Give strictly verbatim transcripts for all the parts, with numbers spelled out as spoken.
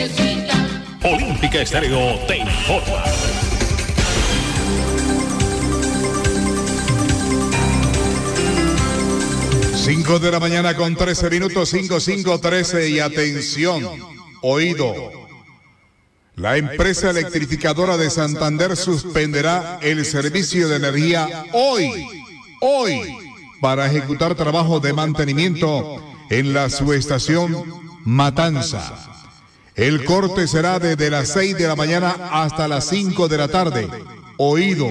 Olímpica Estéreo te informa. cinco de la mañana con trece minutos, cinco, cinco, trece y atención, oído. La empresa electrificadora de Santander suspenderá el servicio de energía hoy, hoy, para ejecutar trabajos de mantenimiento en la subestación Matanza. El corte será desde las seis de la mañana hasta las cinco de la tarde. Oído,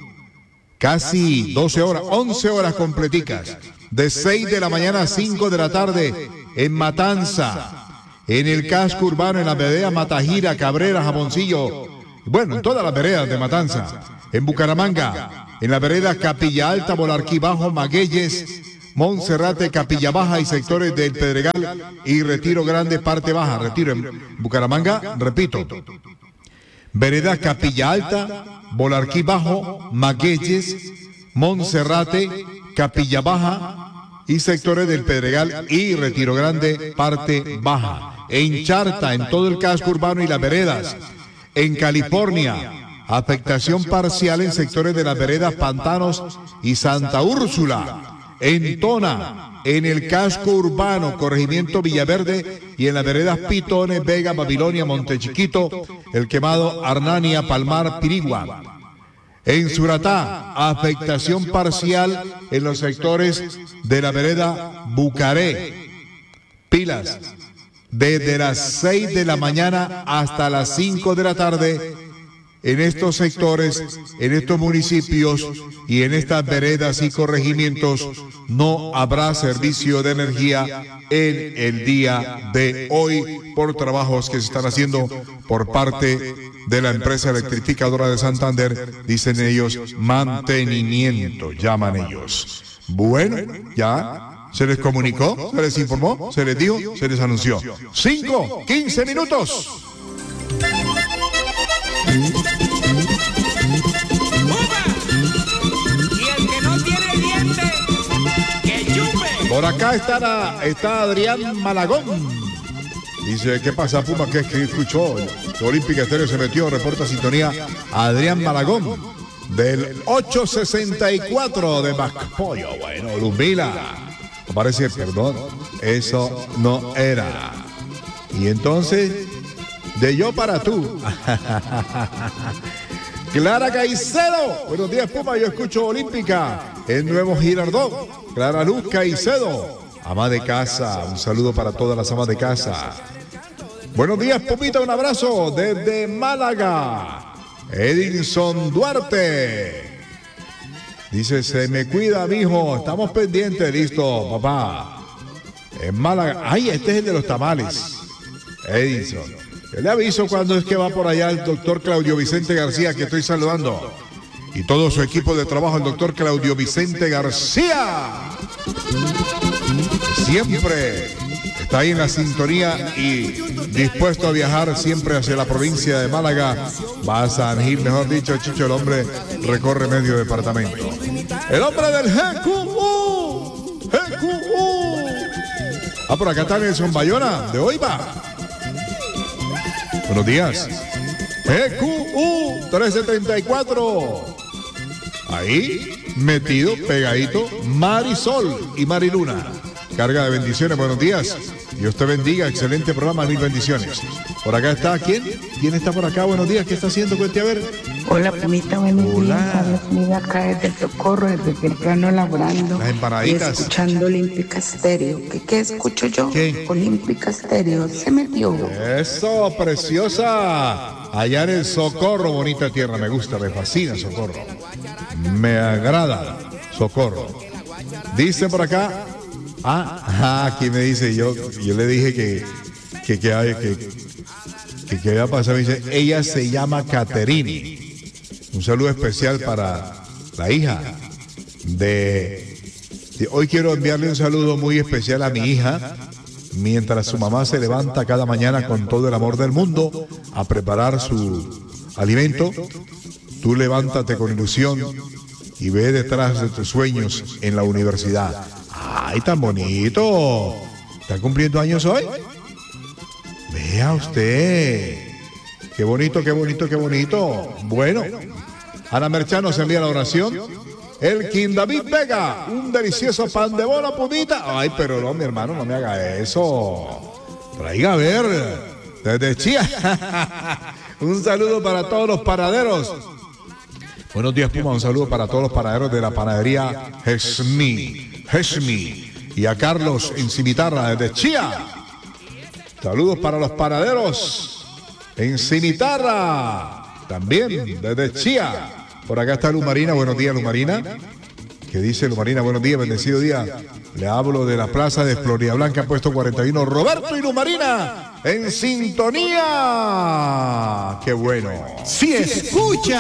casi doce horas, once horas completicas. De seis de la mañana a cinco de la tarde en Matanza, en el casco urbano, en la vereda Matajira, Cabrera, Jamoncillo, bueno, en todas las veredas de Matanza, en Bucaramanga, en la vereda Capilla Alta, Bolarquí Bajo, Magueyes, Monserrate, Capilla Baja y sectores del Pedregal y Retiro Grande, parte baja. Retiro en Bucaramanga, repito, vereda Capilla Alta, Bolarquí Bajo, Magueyes, Monserrate, Capilla Baja y sectores del Pedregal y Retiro Grande, parte baja. En Charta, en todo el casco urbano y las veredas. En California, afectación parcial en sectores de las veredas Pantanos y Santa Úrsula. En Tona, en el casco urbano, corregimiento Villaverde y en las veredas Pitones, Vega, Babilonia, Montechiquito, El Quemado, Arnania, Palmar, Pirigua. En Suratá, afectación parcial en los sectores de la vereda Bucaré. Pilas, desde las seis de la mañana hasta las cinco de la tarde, en estos sectores, en estos municipios y en estas veredas y corregimientos, no habrá servicio de energía en el día de hoy por trabajos que se están haciendo por parte de la empresa electrificadora de Santander, dicen ellos, mantenimiento, llaman ellos. Bueno, ya se les comunicó, se les informó, se les dijo, se les anunció. Cinco, quince minutos. Por acá está, la, está Adrián Malagón. Dice, ¿qué pasa, Puma? ¿Qué es que escuchó? Olímpica Estéreo se metió, reporta sintonía Adrián Malagón, del ocho sesenta y cuatro de Macpollo. Bueno, Lumila. Aparece, perdón, eso no era. Y entonces, de yo para tú. Clara Caicedo. Buenos días, Puma. Yo escucho Olímpica en Nuevo Girardot. Clara Luz Caicedo. Ama de casa, un saludo para todas las amas de casa. Buenos días, Pupita, un abrazo desde Málaga. Edinson Duarte. Dice, se me cuida, mijo, estamos pendientes, listo, papá. En Málaga, ay, este es el de los tamales. Edinson. Yo le aviso cuando es que va por allá el doctor Claudio Vicente García, que estoy saludando. Y todo su equipo de trabajo, el doctor Claudio Vicente García. Siempre está ahí en la sintonía y dispuesto a viajar siempre hacia la provincia de Málaga. Va a San Gil, mejor dicho, Chicho, el hombre recorre medio departamento. El hombre del G Q U. G Q U. Ah, por acá está Nelson Bayona, de Oiva. Buenos días. G Q U trescientos setenta y cuatro. Ahí, metido, pegadito, Marisol y Mariluna. Carga de bendiciones, buenos días. Dios te bendiga, excelente programa, mil bendiciones. Por acá está, ¿quién? ¿Quién está por acá? Buenos días, ¿qué está haciendo? Cuente a ver. Hola, Pumita, buenos Hola. días. Dios mío, acá desde el Socorro, desde temprano laborando. Las empanaditas. Y escuchando Olímpica Estéreo. ¿Qué, ¿Qué escucho yo? ¿Qué? Olímpica Estéreo, se metió. Eso, preciosa. Allá en el Socorro, bonita tierra, me gusta, me fascina Socorro. Me agrada Socorro. Dice por acá, ah, ah, aquí me dice, yo, yo le dije que, que, que, que, que, que, que había pasado, me dice, ella se llama Caterini. Un saludo especial para la hija de, de, hoy quiero enviarle un saludo muy especial a mi hija, mientras su mamá se levanta cada mañana con todo el amor del mundo a preparar su alimento. Tú levántate con ilusión y ve detrás de tus sueños en la universidad. ¡Ay, tan bonito! ¿Está cumpliendo años hoy? Vea usted. Qué bonito, qué bonito, qué bonito. Bueno, Ana Merchán nos envía la oración. El King David Vega, un delicioso pan de bola, pudita. Ay, pero no, mi hermano, no me haga eso. Traiga a ver, desde Chía. Un saludo para todos los panaderos. Buenos días, Puma. Un saludo para todos los panaderos de la panadería Hesmi. Hesmi. Y a Carlos en Cimitarra, desde Chía. Saludos para los panaderos en Cimitarra. También desde Chía. Por acá está Lumarina. Buenos días, Lumarina. ¿Qué dice Lumarina? Buenos días, bendecido día. Le hablo de la plaza de Florida Blanca, puesto cuarenta y uno. Roberto y Lumarina en sintonía. ¡Qué bueno! Si escucha.